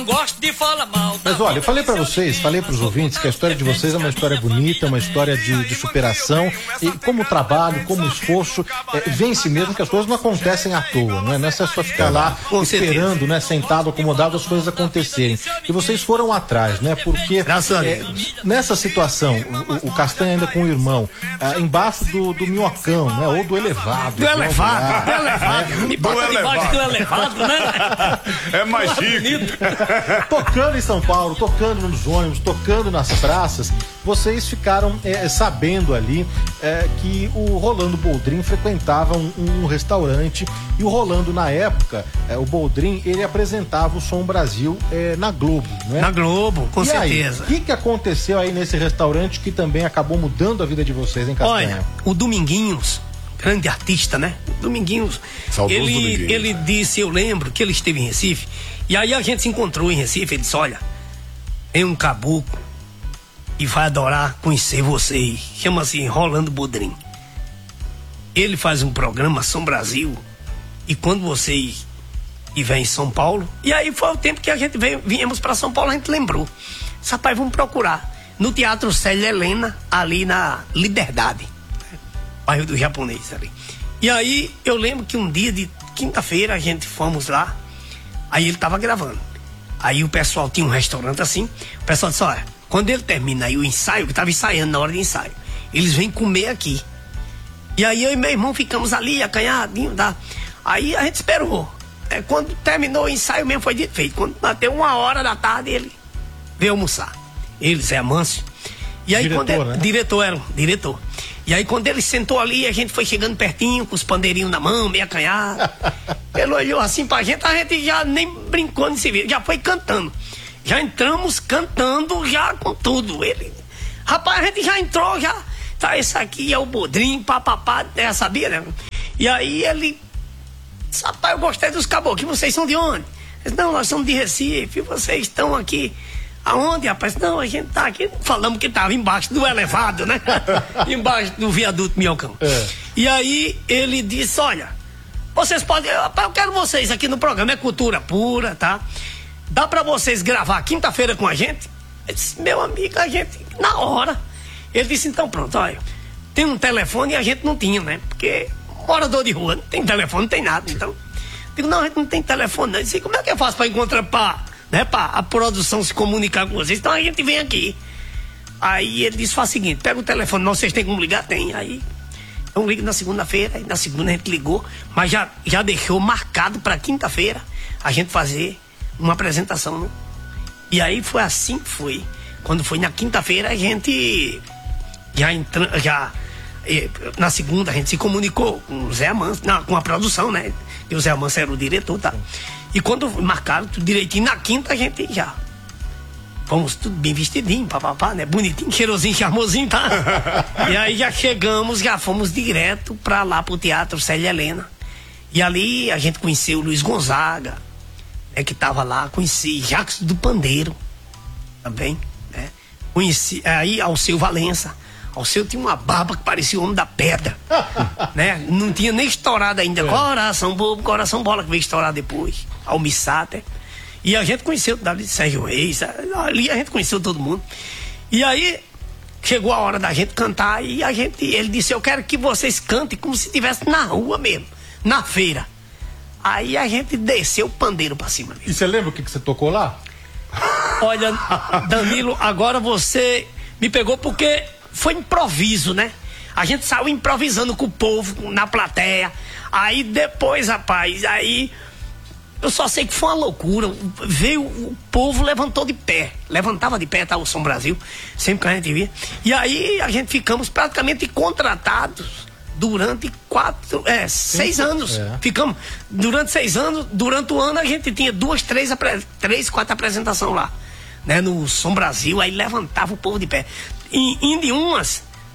gosto de falar mal. Mas olha, eu falei pra vocês, falei pros ouvintes que a história de vocês é uma história bonita, uma história de superação, e como trabalho, como esforço, vence mesmo, que as coisas não acontecem à toa, não é só ficar lá esperando, né, sentado, acomodado, as coisas acontecerem. E vocês foram atrás, né, porque nessa situação, o Castanha ainda com o irmão, embaixo do minhocão, né, ou do elevado. Do elevado. Me bota debaixo do elevado, né? É mais chique. Tocando em São Paulo, tocando nos ônibus, tocando nas praças, vocês ficaram sabendo ali que o Rolando Boldrin frequentava um restaurante, e o Rolando, na época, o Boldrin, ele apresentava o Som Brasil na Globo, né? Na Globo, com certeza. O que aconteceu aí nesse restaurante que também acabou mudando a vida de vocês, hein, Castanha? Olha, o Dominguinhos, grande artista, né? Dominguinhos, ele disse, eu lembro que ele esteve em Recife, e aí a gente se encontrou em Recife, ele disse, olha, tem um caboclo e vai adorar conhecer vocês, chama-se Rolando Boldrin. Ele faz um programa Som Brasil, e quando vocês estiverem em São Paulo, e aí foi o tempo que a gente viemos para São Paulo, a gente lembrou, rapaz, vamos procurar no Teatro Célia Helena, ali na Liberdade, bairro do Japonês ali. E aí eu lembro que um dia de quinta-feira a gente fomos lá, aí ele tava gravando, aí o pessoal tinha um restaurante assim, o pessoal disse, olha, quando ele termina aí o ensaio, que tava ensaiando na hora de ensaio, eles vêm comer aqui. E aí eu e meu irmão ficamos ali, acanhadinho, tá? Aí a gente esperou. Quando terminou o ensaio mesmo, foi dito feito. Quando bateu 1h da tarde, ele veio almoçar. Ele, Zé Amâncio. E aí Diretor, quando ele, né? diretor. E aí quando ele sentou ali, a gente foi chegando pertinho, com os pandeirinhos na mão, meio acanhado. Ele olhou assim pra gente, a gente já nem brincou nesse vídeo, já foi cantando. Já entramos cantando, já com tudo. Ele, rapaz, a gente já entrou, já. Tá, esse aqui é o Boldrin, papapá, já sabia, né? E aí ele, rapaz, eu gostei dos caboclos, vocês são de onde? Ele, não, nós somos de Recife, vocês estão aqui. Aonde, rapaz? Não, a gente tá aqui, falamos que tava embaixo do elevado, né? Embaixo do viaduto Minhocão. E aí ele disse, olha, vocês podem, rapaz, eu quero vocês aqui no programa, é cultura pura, tá? Dá pra vocês gravar quinta-feira com a gente? Eu disse, meu amigo, a gente, na hora. Ele disse, então pronto, olha, tem um telefone e a gente não tinha, né? Porque morador de rua, não tem telefone, não tem nada, então. Digo, não, a gente não tem telefone, não. Eu disse, como é que eu faço pra encontrar, pra a produção se comunicar com vocês? Então a gente vem aqui. Aí ele disse, faz o seguinte, pega o telefone, não, vocês têm como ligar? Tem, aí. Então liga na segunda-feira, aí na segunda a gente ligou, mas já deixou marcado pra quinta-feira a gente fazer uma apresentação, né? E aí foi assim que foi. Quando foi na quinta-feira, a gente na segunda a gente se comunicou com o Zé Amâncio, com a produção, né? E o Zé Amâncio era o diretor, tá? E quando marcaram tudo direitinho, na quinta a gente já fomos tudo bem vestidinho, papapá, né? Bonitinho, cheirosinho, charmosinho, tá? E aí já chegamos, já fomos direto pra lá pro Teatro Célia Helena. E ali a gente conheceu o Luiz Gonzaga, né? Que tava lá, conheci Jacques do Pandeiro também, né? Conheci aí Alceu Valença. Alceu tinha uma barba que parecia o Homem da Pedra, né? Não tinha nem estourado ainda. Coração bobo, coração bola, que veio estourar depois. Almissáter. E a gente conheceu dali Sérgio Reis, ali a gente conheceu todo mundo. E aí chegou a hora da gente cantar e ele disse, eu quero que vocês cantem como se estivesse na rua mesmo, na feira. Aí a gente desceu o pandeiro pra cima mesmo. E você lembra o que você tocou lá? Olha, Danilo, agora você me pegou porque foi improviso, né? A gente saiu improvisando com o povo na plateia. Aí depois, rapaz, aí eu só sei que foi uma loucura. Veio o povo, levantou de pé. Levantava de pé, tá? O Som Brasil, sempre que a gente via. E aí a gente ficamos praticamente contratados durante 6 anos. Ficamos durante 6 anos. Durante o ano a gente tinha 2, 3, 4 apresentações lá, né? No Som Brasil, aí levantava o povo de pé. E indo em umas,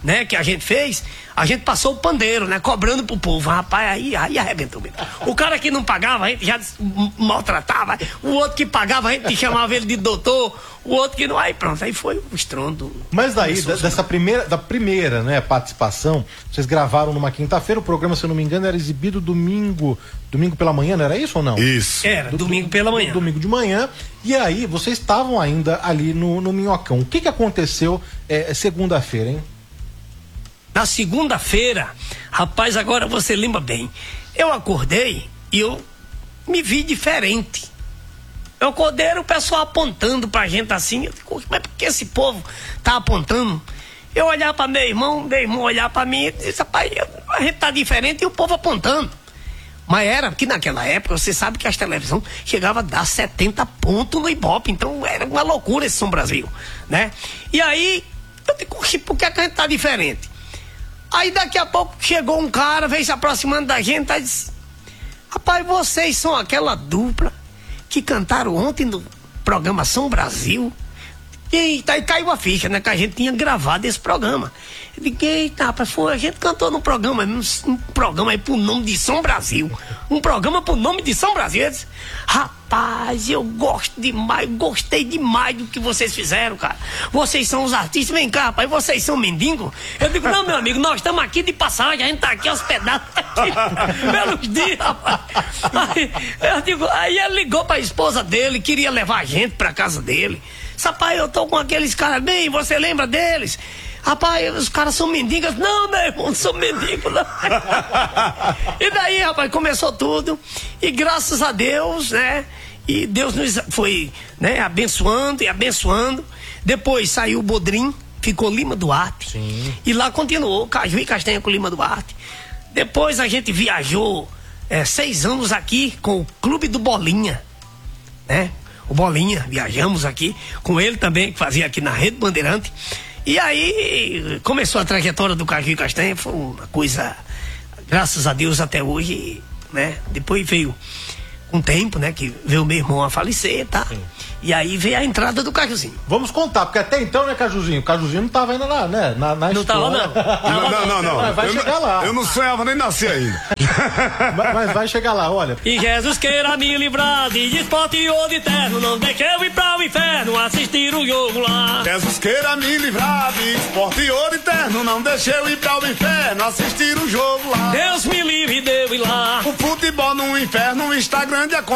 né, que a gente fez, a gente passou o pandeiro, né, cobrando pro povo. Rapaz, aí arrebentou mesmo. O cara que não pagava, a gente já maltratava. O outro que pagava, a gente chamava ele de doutor. O outro que não, aí pronto, aí foi o estrondo. Mas daí, da primeira, né, participação, vocês gravaram numa quinta-feira, o programa, se eu não me engano, era exibido domingo pela manhã, não era isso ou não? Isso. Era, domingo pela manhã. Domingo de manhã, e aí vocês estavam ainda ali no Minhocão. O que aconteceu segunda-feira, hein? Na segunda-feira, rapaz, agora você lembra bem, eu acordei e eu me vi diferente. Eu acordei, era o pessoal apontando pra gente assim. Eu digo, mas por que esse povo tá apontando? Eu olhar pra meu irmão olhar pra mim e disse, rapaz, a gente tá diferente e o povo apontando. Mas era que naquela época, você sabe que as televisões chegavam a dar 70 pontos no Ibope, então era uma loucura esse Som Brasil, né? E aí, eu digo, por que a gente tá diferente? Aí daqui a pouco chegou um cara, veio se aproximando da gente e disse, rapaz, vocês são aquela dupla que cantaram ontem no programa Som Brasil. Eita, aí caiu a ficha, né? Que a gente tinha gravado esse programa. Eu digo, eita, rapaz, a gente cantou num programa aí pro nome de Som Brasil. Um programa pro nome de Som Brasil. Eu disse, rapaz, eu gosto demais, gostei demais do que vocês fizeram, cara. Vocês são os artistas, vem cá, rapaz, vocês são mendigos? Eu digo, não, meu amigo, nós estamos aqui de passagem, a gente tá aqui hospedado pelos dias, rapaz. Aí ele ligou pra esposa dele, queria levar a gente pra casa dele. Rapaz, eu tô com aqueles caras bem, você lembra deles? Rapaz, os caras são mendigos. Não, meu irmão, não são mendigos, não. E daí, rapaz, começou tudo. E graças a Deus, né? E Deus nos foi, né, abençoando e abençoando. Depois saiu o Bodrim, ficou Lima Duarte. Sim. E lá continuou, Caju e Castanha com Lima Duarte. Depois a gente viajou 6 anos aqui com o Clube do Bolinha, né? O Bolinha, viajamos aqui com ele também, que fazia aqui na Rede Bandeirante. E aí começou a trajetória do Caju e Castanha, foi uma coisa, graças a Deus até hoje, né? Depois veio um tempo, né? Que veio meu irmão a falecer, tá? Sim. E aí veio a entrada do Cajuzinho. Vamos contar, porque até então, né, Cajuzinho? O Cajuzinho não tava ainda lá, né? Na não história. Tava, não. Mas vai chegar lá. Eu não sonhava nem nascer ainda. Mas vai chegar lá, olha. E Jesus queira me livrar de esporte ou de terno, não deixe eu ir para o inferno assistir o jogo lá. Jesus queira me livrar de esporte ou de terno, não deixe eu ir para o inferno assistir o jogo lá. Deus me livre de eu ir lá. O futebol no inferno está grande a